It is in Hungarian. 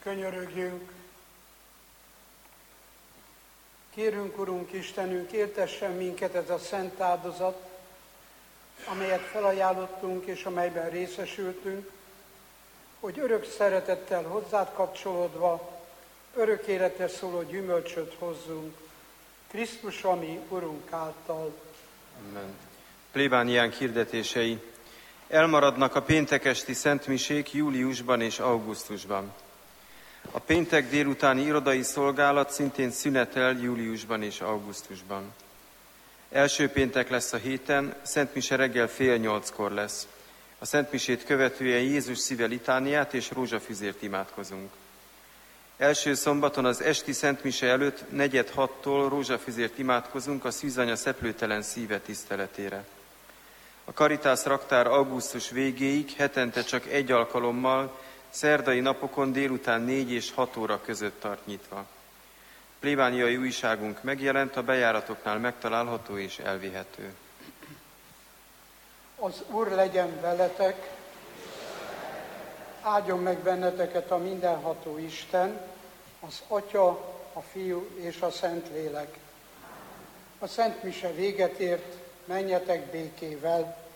Könyörögjünk. Kérünk, Urunk Istenünk, éltessen minket ez a szent áldozat, amelyet felajánlottunk és amelyben részesültünk, hogy örök szeretettel hozzád kapcsolódva, örök életre szóló gyümölcsöt hozzunk. Krisztus, ami Urunk által. Amen. Plébániánk hirdetései. Elmaradnak a péntekesti szentmisék júliusban és augusztusban. A péntek délutáni irodai szolgálat szintén szünetel júliusban és augusztusban. Első péntek lesz a héten, szentmise reggel 7:30 lesz. A szentmisét követően Jézus szíve litániát és rózsafüzért imádkozunk. Első szombaton az esti szentmise előtt 4:30 rózsafüzért imádkozunk a Szűzanya szeplőtelen szíve tiszteletére. A Caritas raktár augusztus végéig hetente csak egy alkalommal, szerdai napokon délután 4 és 6 óra között tart nyitva. Plébániai újságunk megjelent, a bejáratoknál megtalálható és elvihető. Az Úr legyen veletek, áldjon meg benneteket a mindenható Isten, az Atya, a Fiú és a Szentlélek. A szentmise véget ért, menjetek békével.